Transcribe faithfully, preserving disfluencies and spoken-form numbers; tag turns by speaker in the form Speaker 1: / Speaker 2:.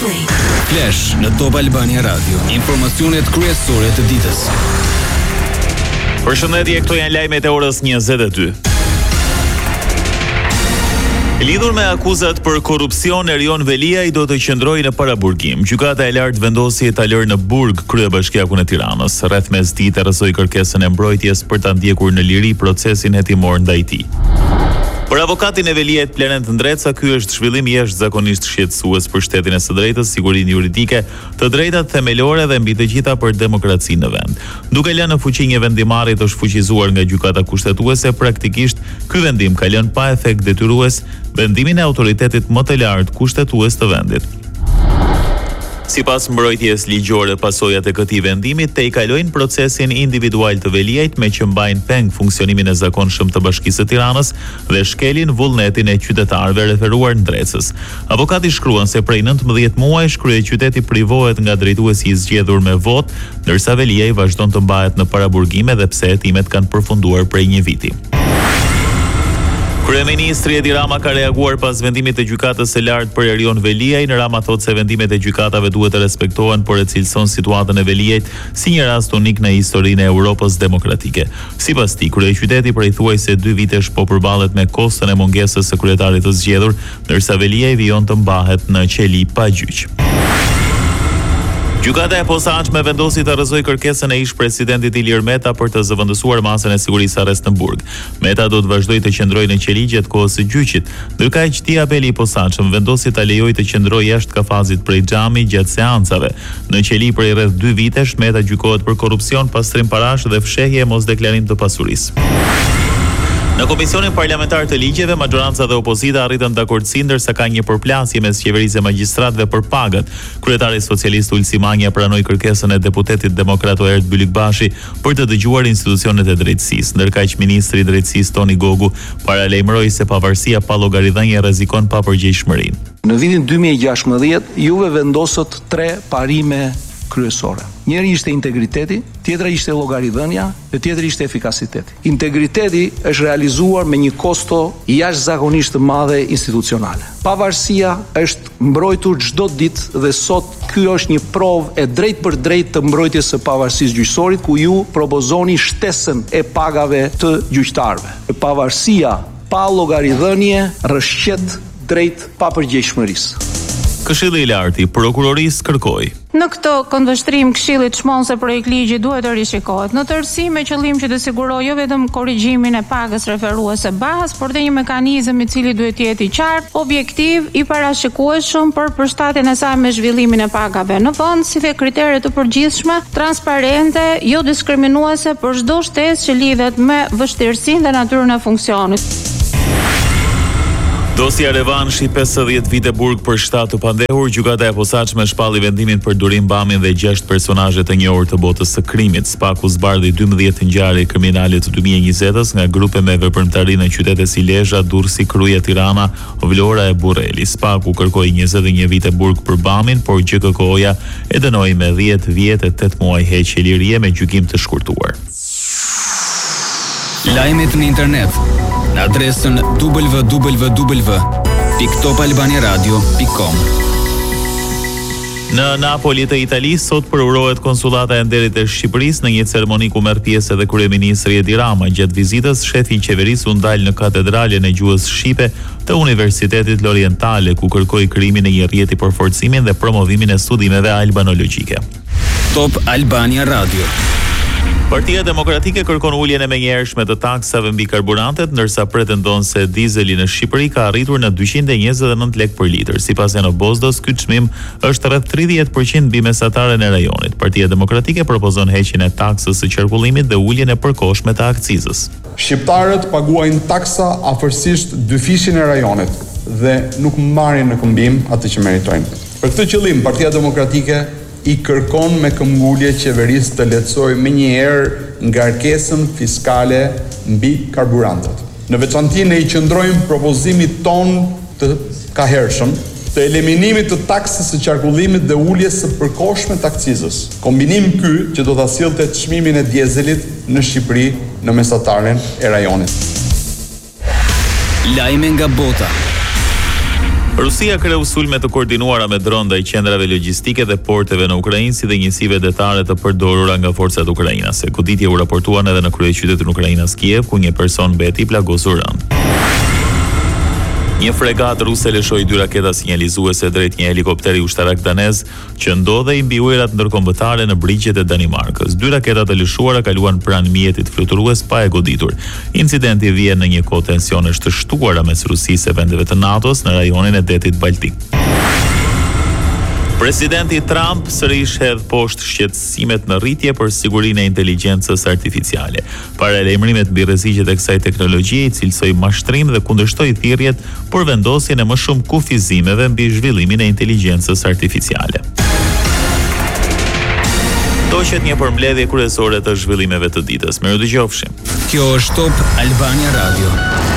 Speaker 1: Flash në Top Albania Radio. Informacionet kryesore të ditës.
Speaker 2: Përshëndetje, këto janë lajmet e orës njëzet e dy. Lidhur me akuzat për korrupsion, Erion Veliaj do të qëndrojë në paraburgim. Gjykata e lartë vendosi ta lërë në burg kryebashkiakun e Tiranës. Rreth mesditë erëzoi kërkesën e mbrojtjes për ta ndjekur në liri procesin hetimor ndaj tij. Për avokatin e Veliajt Plerent Ndreca, ky është zhvillim jashtëzakonisht shqetësues për shtetin e së drejtës, sigurinë juridike, të drejtat themelore dhe mbi të gjitha për demokracinë në vend. Duke lënë në fuqi një vendimari të shfuqizuar nga gjykata kushtetuese, praktikisht ky vendim ka lënë pa efekt detyrues vendimin e autoritetit më të lartë kushtetues të vendit. Sipas mbrojtjes ligjore, pasojat e këtij vendimi te i kalojnë procesin individual të Veliajt, me që mbajnë peng funksionimin e zakonshëm të Bashkisë së Tiranës dhe shkelin vullnetin e qytetarëve, referuar Ndrecës. Avokati shkruan se prej nëntëmbëdhjetë muajsh kryeqyteti privohet nga drejtuesi i zgjedhur me votë, ndërsa Veliaj vazhdon të mbahet në paraburgim edhe pse hetimet kanë përfunduar prej një viti. Kryeministri Edi Rama ka reaguar pas vendimit të gjykatës së lartë për Erion Veliaj. Rama thotë se vendimet e gjykatave duhet të respektohen, por e cilëson situatën e Veliajt si një rast unik në historinë e Europës demokratike. Sipas tij, kryeqyteti prej thuajse dy vitesh po përballet me kostën e mungesës së kryetarit të zgjedhur, ndërsa Veliaj vijon të mbahet në qeli pa gjyq. Gjykata e posaçme vendosi të rrëzojë kërkesën e ish-presidentit Ilir Meta për të zëvendësuar masën e sigurisë arrest në burg. Meta do të vazhdojë të qëndrojë në qeli gjatë kohës së gjyqit. Ndërkaq ti apeli i posaçëm vendosi ta lejojë të qëndrojë jashtë kafazit prej xhami gjatë seancave. Në qeli prej rreth dy vitesh, Meta gjykohet për korrupsion, pastrim parash dhe fshehje mos deklarim të pasurisë. Në Komisionin Parlamentar të Ligjeve, majoranca dhe opozita arritën dakordsi, ndërsa ka një përplasje mes qeverisë dhe magjistratëve për pagat. Kryetari socialist Ulsi Manja pranoi kërkesën e deputetit demokrat Oert Bylikbashi për të dëgjuar institucionet e drejtësisë. Ndërkaq ministri i drejtësisë Toni Gogu paralajmëroi se pavarësia pa llogaridhënie rrezikon papërgjegjshmërinë.
Speaker 3: Në vitin dy mijë e gjashtëmbëdhjetë, juve vendosët tre parime kryesore. Njëri ishte integriteti, tjetra ishte llogaridhënia dhe tjetri ishte efikasiteti. Integriteti është realizuar me një kosto jashtëzakonisht të madhe institucionale. Pavarësia është mbrojtur çdo ditë dhe sot ky është një provë e drejtë për drejtë të mbrojtjes së pavarësisë gjyqësorit, ku ju propozoni shtesën e pagave të gjyqtarëve. Pavarësia pa llogaridhënie rrëshqet drejt papërgjegjshmërisë.
Speaker 2: Këshilli i lartë i prokurorisë kërkoi.
Speaker 4: Në këtë këndvështrim, Këshilli çmon se projekt ligji duhet të rishikohet në tërësi me qëllim që të sigurojë jo vetëm korrigjimin e pagës referuese bazë, por dhe një mekanizëm i cili duhet të jetë i qartë, objektiv, i parashikueshëm për përshtatjen e saj me zhvillimin e pagave në vend, si dhe kritere të përgjithshme, transparente, jo diskriminuese për çdo shtesë që lidhet me vështirësinë dhe natyrën e funksionit.
Speaker 2: Dosja revanshi pesëdhjetë vite burg për shtatë të pandehur, gjykata e posaçme shpalli vendimin për Durim Bamin dhe gjashtë personazhe të njohur të botës së krimit. Spaku zbardhi dymbëdhjetë ngjarje kriminale të dy mijë e njëzetës nga grupe me veprimtari në qytete si Lezhë, Durrësi, Kryje, Tirana, Vlora e Burreli. Spaku kërkoi njëzet e një vite burg për Bamin, por G K K-ja e dënoi me dhjetë vjet e tetë muaj heqje lirie me gjykim të shkurtuar.
Speaker 1: Lajmet në internet në adresën w w w pikë top albania radio pikë com.
Speaker 2: Në Napoli të Italisë sot përurohet konsullata e nderit e Shqipërisë në një ceremoni ku merr pjesë edhe kryeministri Edi Rama. Gjatë vizitës, shefi i qeverisë u ndal në katedralen e gjuhës shqipe të Universitetit L'Orientale, ku kërkoi krijimin e një rrjeti për forcimin dhe promovimin e studimeve albanologjike.
Speaker 1: Top Albania Radio.
Speaker 2: Partia Demokratike kërkon uljen e menjëhershme të taksave mbi karburantet, ndërsa pretendon se dizeli në Shqipëri ka arritur në dyqind e njëzet e nëntë lekë për litër. Sipas Eno Bozdos, ky çmim është rreth tridhjetë përqind mbi mesataren e rajonit. Partia Demokratike propozon heqjen e taksës së qarkullimit dhe uljen e përkohshme të akcizës.
Speaker 5: Shqiptarët paguajnë taksa afërsisht dyfishin e rajonit dhe nuk marrin në këmbim atë që meritojnë. Për këtë qëllim, Partia Demokratike i kërkon me këmbgulje qeverisë të lehtësojë menjëherë ngarkesën fiskale mbi karburantet. Në veçanti ne i qëndrojmë propozimit ton të kahershëm të eliminimit të taksës së qarkullimit dhe uljes së përkohshme të akcizës. Kombinim ky që do ta sillte çmimin e dieselit në Shqipëri në mesataren e rajonit.
Speaker 1: Lajme nga bota.
Speaker 2: Rusia kreu sulme të koordinuara me dron ndaj qendrave logjistike dhe porteve në Ukrainë, si dhe njësive detare të përdorura nga forcat ukrainase. Goditje u raportuan edhe në kryeqytetin ukrainas Kiev, ku një person mbeti plagosur rënd. Një fregat ruse lëshoi dy raketa sinjalizuese drejt një helikopteri ushtarak danez që ndodhej mbi ujërat ndërkombëtare në brigjet e Danimarkës. Dy raketat e lëshuara kaluan pranë mjetit fluturues pa e goditur. Incidenti vjen në një kohë tensionesh të shtuara mes Rusisë e vendeve të NATO-s në rajonin e detit Baltik. Presidenti Trump sërish hedh poshtë shqetësimet në rritje për sigurinë e inteligjencës artificiale. Para lajmërimet mbi rreziqet e kësaj teknologjie, i cilësoi mashtrim dhe kundërshtoi thirrjet për vendosjen e më shumë kufizimeve mbi zhvillimin e inteligjencës artificiale. Toqet një përmbledhje kryesore të zhvillimeve të ditës. Mirë dëgjofshim.
Speaker 1: Kjo është Top Albania Radio.